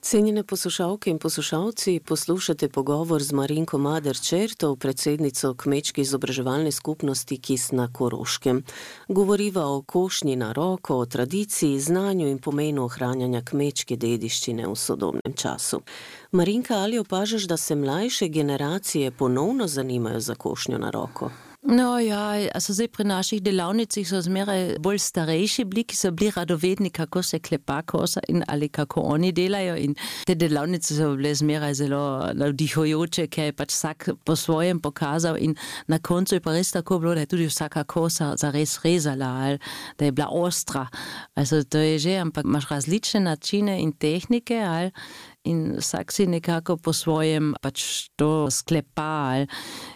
Cenjene poslušalke in poslušalci, poslušate pogovor z Marinko Mader-Čertov, predsednico Kmečke izobraževalne skupnosti Kis na Koroškem. Govoriva o košnji na roko, o tradiciji, znanju in pomenu ohranjanja kmečke dediščine v sodobnem času. Marinka, ali opažaš, da se mlajše generacije ponovno zanimajo za košnjo na roko? No ja, also zdaj pri naših delavnicah so zmeraj bolj starejši bili, ki so bili radovedni, kako se klepa kosa in ali kako oni delajo, in te delavnice so bile zmeraj zelo navdihujoče, ker je pač vsak po svojem pokazal, in na koncu je pa res tako bilo, da je tudi vsaka kosa zares rezala, ali da je bila ostra. Also to je že, ampak imaš različne načine in tehnike, ali in vsak si nekako po svojem pač to sklepa, ali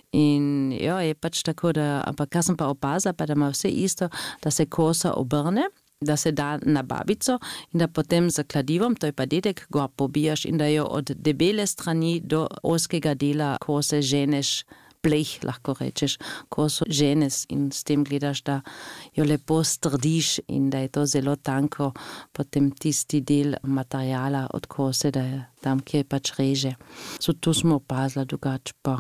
in ja, je pač tako, da, ampak kar sem pa opazila, pa da ima vse isto, da se kosa obrne, da se da na babico in da potem z kladivom, to je pa dedek, gor pobijaš in da jo od debele strani do ozkega dela kose ženeš, pleh, lahko rečeš, koso ženeš in s tem gledaš, da jo lepo strdiš in da je to zelo tanko, potem tisti del materijala od kose, da je tam, kjer pač reže. So to smo opazila, drugače pa.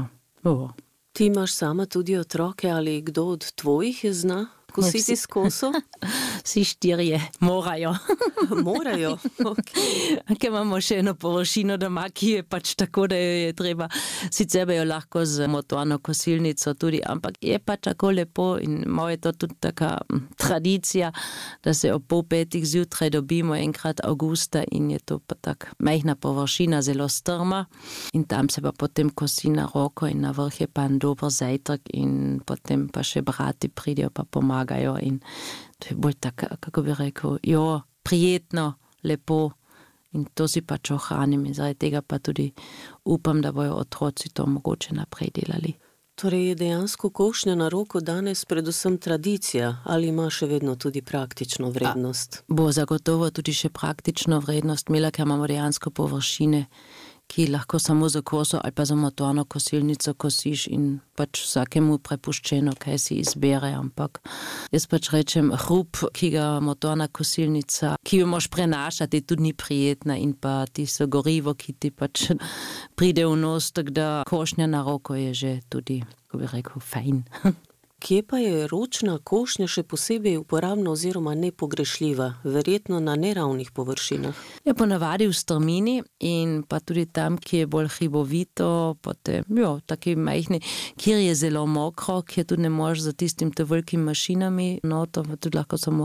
Ti imaš sama tudi otroke, ali kdo od tvojih zna kositi s koso? Vsi štirje morajo. Morajo? Okay. Ker imamo še eno površino doma, ki je pač tako, da jo je treba, sicer bi jo lahko z motorno kosilnico tudi, ampak je pač tako lepo in malo je to tudi taka tradicija, da se ob 4:30 zjutraj dobimo enkrat avgusta in je to pa tak majhna površina, zelo strma in tam se pa potem kosi na roko in na vrh je pa en dober zajtrk in potem pa še brati pridejo pa pomagajo in to je bolj tako, kako bi rekel, jo, prijetno, lepo in to si pač ohranim in zaradi tega pa tudi upam, da bojo otroci to mogoče naprej delali. Torej je dejansko košnja na roko danes predvsem tradicija, ali ima še vedno tudi praktično vrednost? Bo zagotovo tudi še praktično vrednost imela, ker imamo dejansko površine, ki lahko samo za koso ali pa za motorno kosilnico kosiš in pač vsakemu prepuščeno, kaj si izbere, ampak jaz pač rečem, hrup, ki ga motorna kosilnica, ki jo moš prenašati, tudi ni prijetna in pa tisto gorivo, ki ti pač pride v nos, tako da košnja na roko je že tudi, kako bi rekel, fajn. Kje pa je ročna košnja še posebej uporabna oziroma nepogrešljiva, verjetno na neravnih površinah? Je ponavadi v strmini in pa tudi tam, ki je bolj hribovito, potem, taki majhni, kjer je zelo mokro, kjer tudi ne možeš za tistim te velikimi mašinami, to tudi lahko samo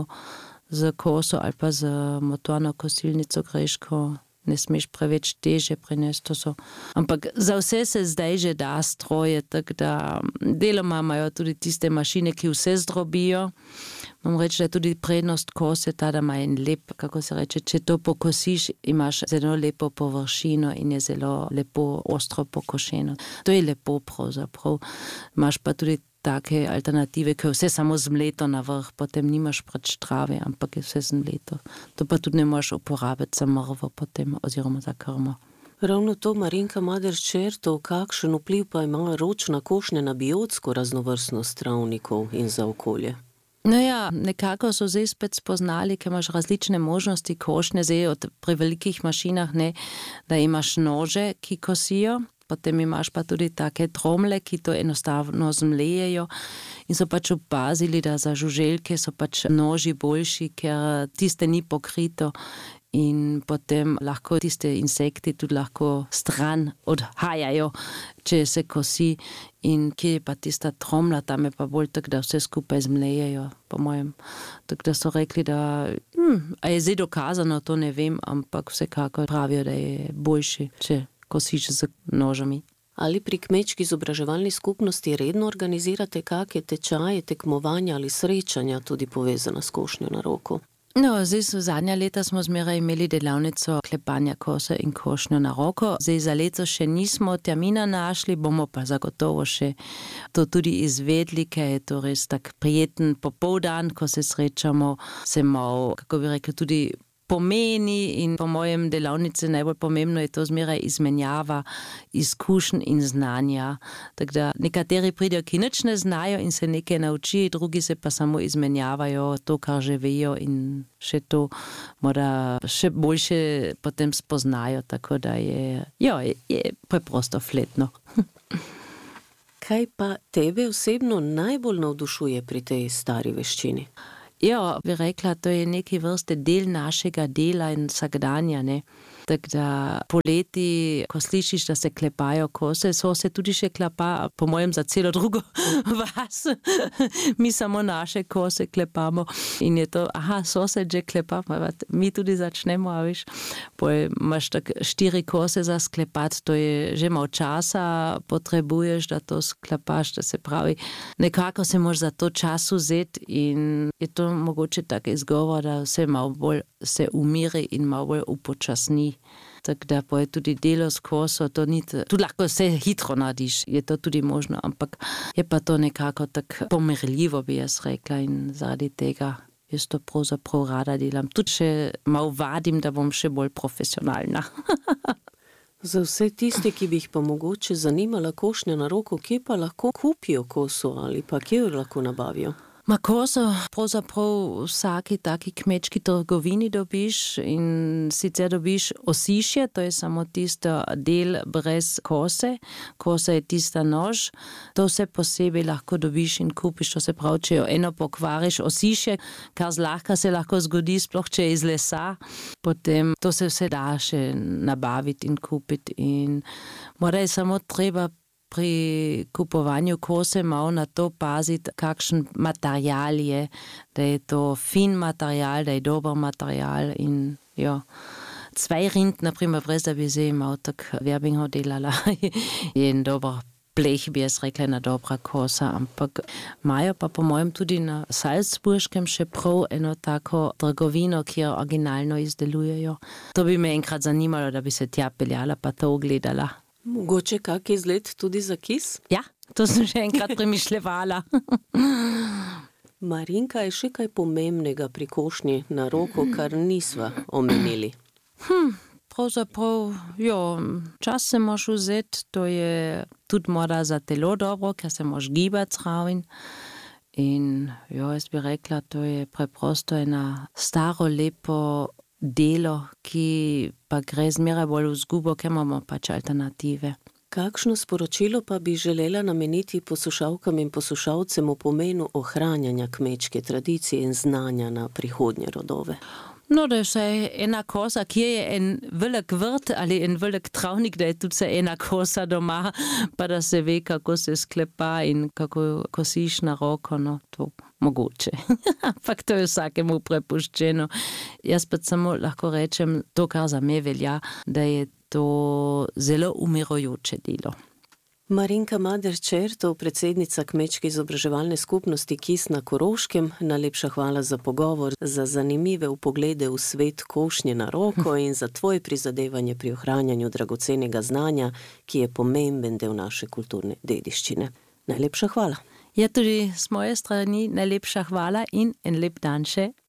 z koso ali pa z motorno kosilnico greš, ko ne smeš preveč teže prenesti. Ampak za vse se zdaj že da stroje, tako da deloma imajo tudi tiste mašine, ki vse zdrobijo. Moram reči, da je tudi prednost kose ta, da ima en lep, kako se reče, če to pokosiš, imaš zelo lepo površino in je zelo lepo ostro pokošeno. To je lepo pravzaprav. Imaš pa tudi take alternative, ki je vse samo zmleto na vrh, potem nimaš pač trave, ampak je vse zmleto. To pa tudi ne možeš uporabiti za mrvo potem, oziroma za krmo. Ravno to, Marinka Mader-Čertov, kakšen vpliv pa ima ročna košnja na biotsko raznovrstnost travnikov in za okolje? No ja, nekako so zdaj spet spoznali, ker imaš različne možnosti košnje, zdaj pri velikih mašinah ne, da imaš nože, ki kosijo, potem imaš pa tudi take tromle, ki to enostavno zmlejejo in so pač opazili, da za žuželke so pač noži boljši, ker tiste ni pokrito in potem lahko tiste insekti tudi lahko stran odhajajo, če se kosi in kje je pa tista tromla, tam je pa bolj tako, da vse skupaj zmlejejo, po mojem. Tako da so rekli, da a je zdaj dokazano, to ne vem, ampak vsekako pravijo, da je boljši, če kosiš z nožami. Ali pri Kmečki izobraževalni skupnosti redno organizirate kakšne tečaje, tekmovanja ali srečanja tudi povezana s košnjo na roko? No, zdaj zadnja leta smo zmeraj imeli delavnico klepanja kose in košnjo na roko. Zdaj za leto še nismo termina našli, bomo pa zagotovo še to tudi izvedli, ker je to res tak prijeten popoldan, ko se srečamo, se malo, kako bi rekel, tudi pomeni in po mojem delavnici najbolj pomembno je to zmeraj izmenjava izkušenj in znanja. Tako da nekateri pridejo, ki nič ne znajo in se nekaj naučijo, drugi se pa samo izmenjavajo to, kar že vejo in še to mora še boljše potem spoznajo, tako da je preprosto fletno. Kaj pa tebe osebno najbolj navdušuje pri tej stari veščini? Ja, bi rekla, to je neki vrste del našega dela in vsakdanja, ne. Tako da poleti, ko slišiš, da se klepajo kose, so se tudi še klepa, po mojem, za celo drugo vas. Mi samo naše kose klepamo in je to, so se že klepa, mi tudi začnemo, a viš. Imaš tak 4 kose za sklepat, to je že malo časa potrebuješ, da to sklepaš, da se pravi, nekako se moraš za to čas vzeti in je to mogoče tak izgovor, da se malo bolj se umiri in malo bolj upočasni. Tako da je tudi delo s koso, to ni, tudi lahko se hitro narediš, je to tudi možno, ampak je pa to nekako tako pomirljivo, bi jaz rekla, in zaradi tega jaz to pravzaprav rada delam. Tudi še malo vadim, da bom še bolj profesionalna. Za vse tiste, ki bi jih pa mogoče zanimala košnja na roko, kje pa lahko kupijo koso ali pa kje jo lahko nabavijo? Ma koso pravzaprav vsaki taki kmečki trgovini dobiš in sicer dobiš osišje, to je samo tisto del brez kose, kosa je tista nož, to vse posebej lahko dobiš in kupiš, to se pravi, če jo eno pokvariš osišje, kar zlahka se lahko zgodi, sploh če je iz lesa, potem to se vse da še nabaviti in kupiti in mora je samo treba pri kupovanju kose malo na to paziti, kakšen material je, da je to fin material, da je dober material in Zweirind, naprimer, brez da bi se malo tak Werbingo delala, je en dober pleh, bi jaz rekla, ena dobra kosa, ampak imajo pa po mojem tudi na Salzburškem še prav eno tako trgovino, kjer originalno izdelujejo. To bi me enkrat zanimalo, da bi se tja peljala pa to ogledala. Mogoče kak izgled tudi za kis? Ja, to sem že enkrat premišljevala. Marinka, je še kaj pomembnega pri košnji na roko, kar nisva omenili? Pravzaprav, čas se moraš vzeti, to je tudi mora za telo dobro, ker se moraš gibati zraven. In jaz bi rekla, to je preprosto ena staro, lepo delo, ki pa gre zmeraj bolj v zgubo, ker imamo pač alternative. Kakšno sporočilo pa bi želela nameniti poslušalkam in poslušalcem o pomenu ohranjanja kmečke tradicije in znanja na prihodnje rodove? No, da je vse ena kosa, kje je en velik vrt ali en velik travnik, da je tudi vse ena kosa doma, pa da se ve, kako se sklepa in kako kosiš na roko, no, to mogoče. Ampak to je vsakemu prepuščeno. Jaz pa samo lahko rečem to, kar za me velja, da je to zelo umirujoče delo. Marinka Mader-Čertov, predsednica Kmečke izobraževalne skupnosti KIS na Koroškem, najlepša hvala za pogovor, za zanimive vpoglede v svet košnje na roko in za tvoje prizadevanje pri ohranjanju dragocenega znanja, ki je pomemben del naše kulturne dediščine. Najlepša hvala. Ja, tudi z moje strani najlepša hvala in en lep dan še.